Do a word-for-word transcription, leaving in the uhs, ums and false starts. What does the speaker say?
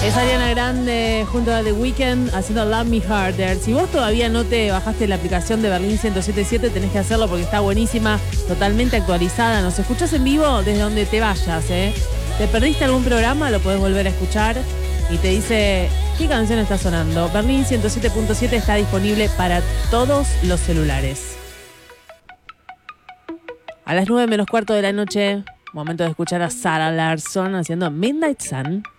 Es Ariana Grande junto a The Weeknd haciendo Love Me Harder. Si vos todavía no te bajaste la aplicación de Berlín ciento siete punto siete, tenés que hacerlo porque está buenísima, totalmente actualizada. Nos escuchás en vivo desde donde te vayas, ¿eh? ¿Te perdiste algún programa? Lo podés volver a escuchar y te dice qué canción está sonando. Berlín ciento siete punto siete está disponible para todos los celulares. A las nueve menos cuarto de la noche, momento de escuchar a Sarah Larsson haciendo Midnight Sun.